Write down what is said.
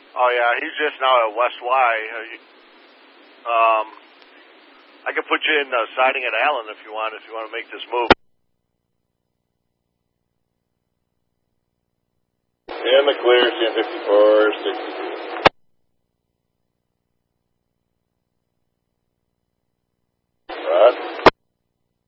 Oh yeah, he's just now at West Y. I can put you in siding at Allen if you want to make this move. In the clear, 1054, 62.